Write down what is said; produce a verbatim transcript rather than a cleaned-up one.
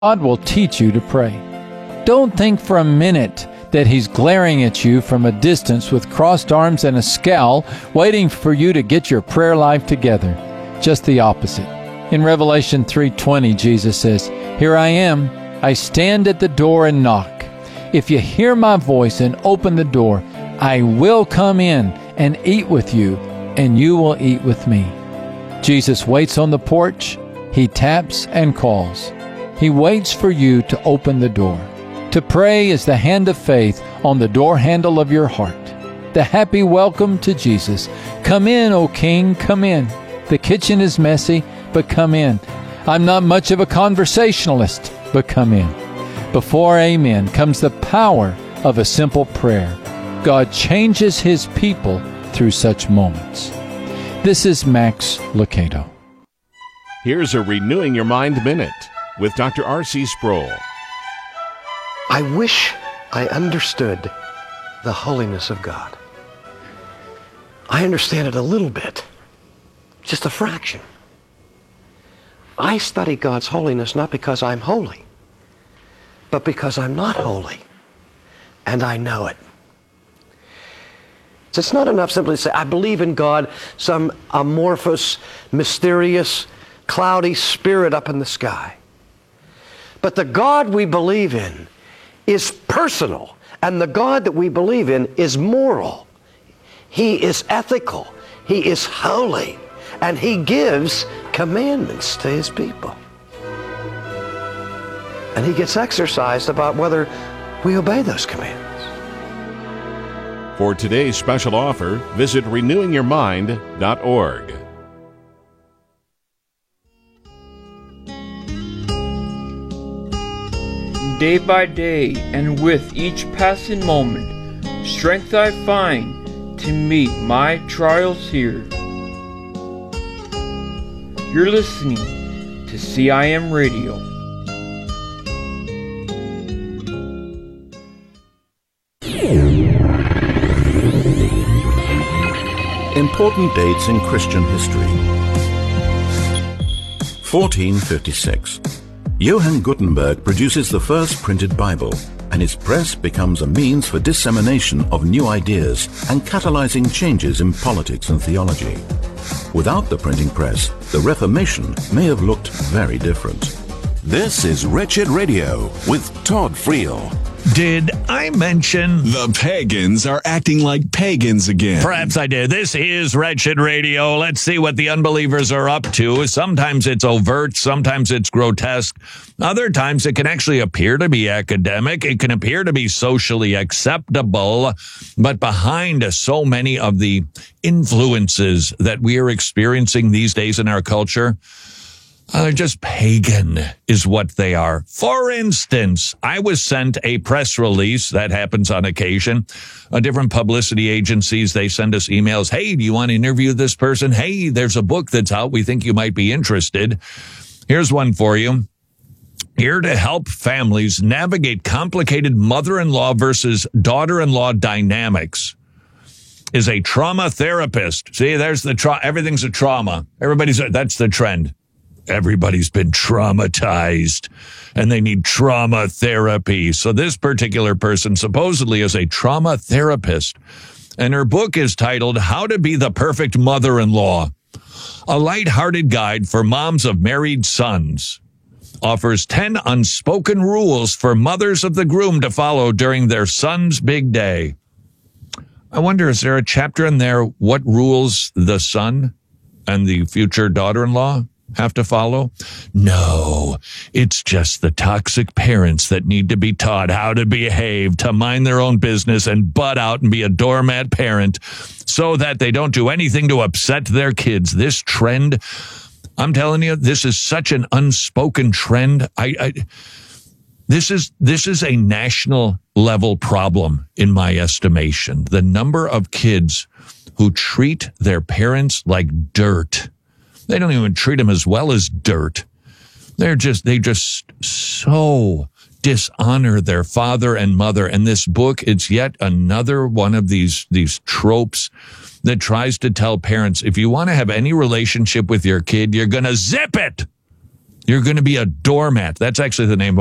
God will teach you to pray. Don't think for a minute that He's glaring at you from a distance with crossed arms and a scowl, waiting for you to get your prayer life together. Just the opposite. In Revelation three twenty, Jesus says, "Here I am. I stand at the door and knock. If you hear my voice and open the door, I will come in and eat with you, and you will eat with me." Jesus waits on the porch. He taps and calls. He waits for you to open the door. To pray is the hand of faith on the door handle of your heart. The happy welcome to Jesus. Come in, O King, come in. The kitchen is messy, but come in. I'm not much of a conversationalist, but come in. Before amen comes the power of a simple prayer. God changes His people through such moments. This is Max Lucado. Here's a Renewing Your Mind Minute with Doctor R C Sproul. I wish I understood the holiness of God. I understand it a little bit, just a fraction. I study God's holiness not because I'm holy, but because I'm not holy, and I know it. So it's not enough simply to say, I believe in God, some amorphous, mysterious, cloudy spirit up in the sky. But the God we believe in is personal, and the God that we believe in is moral. He is ethical. He is holy, and He gives commandments to His people. And He gets exercised about whether we obey those commandments. For today's special offer, visit renewing your mind dot org. Day by day, and with each passing moment, strength I find to meet my trials here. You're listening to C I M Radio. Important dates in Christian history. fourteen fifty-six. Johann Gutenberg produces the first printed Bible, and its press becomes a means for dissemination of new ideas and catalyzing changes in politics and theology. Without the printing press, the Reformation may have looked very different. This is Wretched Radio with Todd Friel. Did I mention the pagans are acting like pagans again? Perhaps I did. This is Wretched Radio. Let's see what the unbelievers are up to. Sometimes it's overt, sometimes it's grotesque. Other times it can actually appear to be academic. It can appear to be socially acceptable. But behind so many of the influences that we are experiencing these days in our culture, Uh, just pagan is what they are. For instance, I was sent a press release. That happens on occasion. Uh, different publicity agencies, they send us emails. Hey, do you want to interview this person? Hey, there's a book that's out. We think you might be interested. Here's one for you. Here to help families navigate complicated mother-in-law versus daughter-in-law dynamics is a trauma therapist. See, there's the tra- everything's a trauma. Everybody's a, that's the trend. Everybody's been traumatized, and they need trauma therapy. So this particular person supposedly is a trauma therapist, and her book is titled How to Be the Perfect Mother-in-Law, a lighthearted guide for moms of married sons. Offers ten unspoken rules for mothers of the groom to follow during their son's big day. I wonder, is there a chapter in there, what rules the son and the future daughter-in-law have to follow? No, it's just the toxic parents that need to be taught how to behave, to mind their own business and butt out and be a doormat parent so that they don't do anything to upset their kids. This trend, I'm telling you, this is such an unspoken trend. I, I this is this is a national level problem in my estimation. The number of kids who treat their parents like dirt. They don't even treat them as well as dirt. They're just, they just so dishonor their father and mother. And this book, it's yet another one of these, these tropes that tries to tell parents, if you want to have any relationship with your kid, you're going to zip it. You're going to be a doormat. That's actually the name